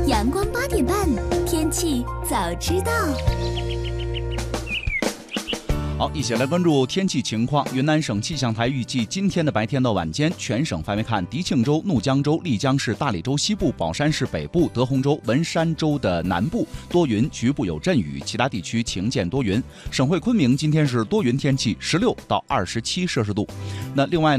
阳光8点半，天气早知道。 好，一起来关注天气情况。云南省气象台预计，今天的白天到晚间，全省范围看，迪庆州、怒江州、丽江市、大理州西部、保山市北部、德宏州、文山州的南部多云，局部有阵雨，其他地区晴间多云。省会昆明今天是多云天气，16到27摄氏度。那另外